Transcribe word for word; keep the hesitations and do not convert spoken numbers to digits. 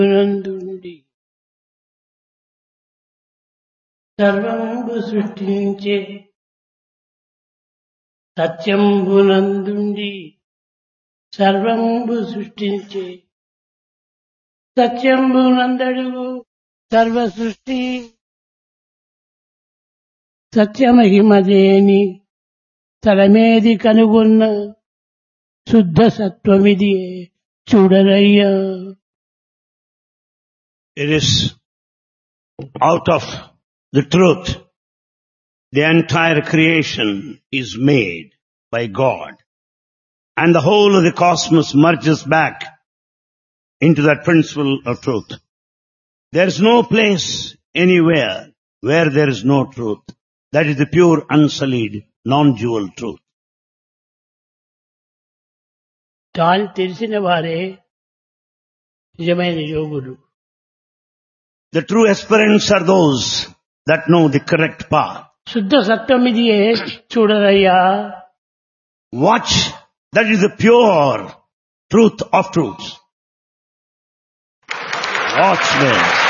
నందుండి సర్వంబు సృష్టించే సత్యంబునందుండి సర్వంబు సృష్టించే సత్యంబునందడుగు సర్వ సృష్టి సత్యమహిమదేని తలమేది కనుగొన్న శుద్ధ సత్వమిది చూడరయ్యా. It is out of the truth the entire creation is made by God, and the whole of the cosmos merges back into that principle of truth. There is no place anywhere where there is no truth. That is the pure, unsullied, non-dual truth. దాన్ని తెలిసిన వారే నిజమైన యోగులు. The true aspirants are those that know the correct path. శుద్ధ సత్వమిదియే చూడరయ్యా. Watch, that is the pure truth of truths. Watch there.